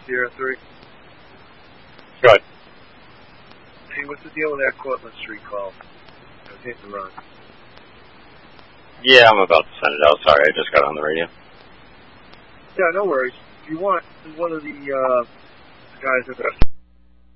Sierra 3. Good. Hey, what's the deal with that Cortlandt Street call? I was hitting the run. Yeah, I'm about to send it out. Sorry, I just got on the radio. Yeah, no worries. If you want, one of the guys at the